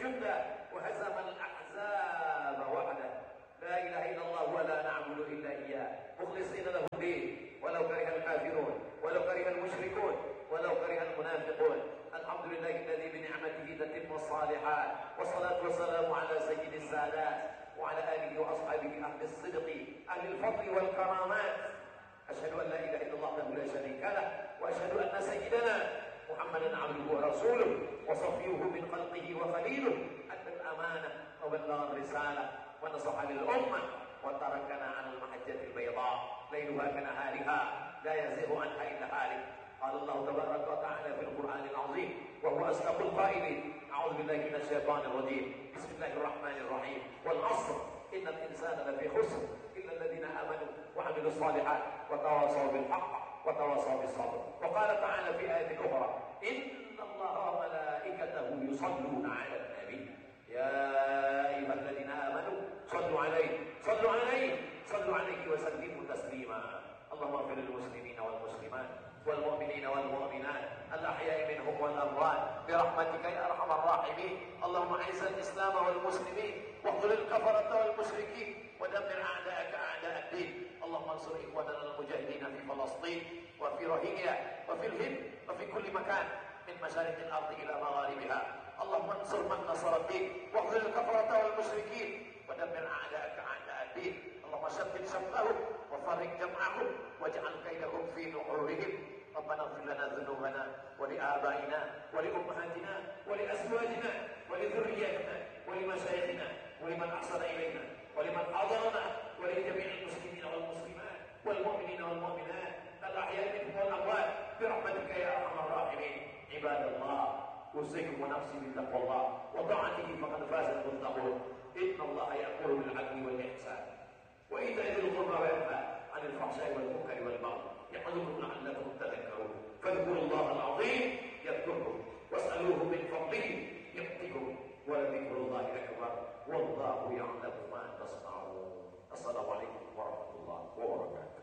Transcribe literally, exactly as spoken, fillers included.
جنده وهزم الأحزاب وحده. لا إله إلا الله ولا نعبد إلا إياه مخلصين له الدين ولو كره الكافرون ولو كره المشركون ولو كره المنافقون. الحمد لله الذي بنعمته تتم الصالحات، والصلاة والسلام على سيد السادات وعلى آله وأصحابه أهل الصدق أهل الفضل والكرامات. أشهد أن لا إله إلا الله وحده لا شريك له، وأشهد أن سيدنا محمدا عبده ورسوله وصفيه من خلقه وخليله، أدى الأمانة وبلغ الرسالة ونصح للأمة وتركنا على المحجة البيضاء ليلها كنهارها لا يزيغ عنها إلا هالك. قال الله تبارك وتعالى في القرآن العظيم وهو أصدق القائلين: أعوذ بالله من الشيطان الرجيم، بسم الله الرحمن الرحيم، والعصر إن الإنسان لفي خسر إلا الذين آمنوا وعملوا الصالحات وتواصوا بالحق وتواصوا بالصبر. وقال تعالى في آية أخرى: إن الله وملائكته يصلون على النبي يا أيها الذين آمنوا صلوا عليه صلوا عليه صلوا عليه وسلموا تسليما. اللهم اغفر للمسلمين والمسلمات والمؤمنين والمؤمنات الأحياء منهم والأموات برحمتك يا أرحم الراحمين. اللهم أعز الإسلام والمسلمين واخذل الكفرة والمشركين ودمر أعداءك أعداء الدين. اللهم انصر إخواننا المجاهدين في فلسطين وفي روهينيا وفي الهند وفي كل مكان من مشارق الأرض إلى مغاربها. اللهم انصر من نصر الدين واخذل الكفرة والمشركين ودمر أعداءك أعداء الدين. اللهم شتت شملهم وفرق جمعهم واجعل كيدهم في نحورهم. ربنا اغفر لنا ذنوبنا ولآبائنا ولأمهاتنا ولأزواجنا ولذرياتنا ولمشايخنا ولمن أحسن إلينا ولمن حضرنا ولجميع المسلمين والمسلمات والمؤمنين والمؤمنات الأحياء منهم والأموات برحمتك يا أرحم الراحمين. عباد الله، أوصيكم ونفسي بتقوى الله وطاعته فقد فاز المتقون. إن الله يأمر بالعدل والإحسان وإيتاء ذي القربى وينهى عن الفحشاء والمنكر والبغي يعظكم لعلكم تذكرون. فاذكروا الله العظيم يذكركم واسألوه من فضله يعطكم ولذكر الله أكبر والله يعلم ما تصنعون. السلام عليكم ورحمة الله وبركاته.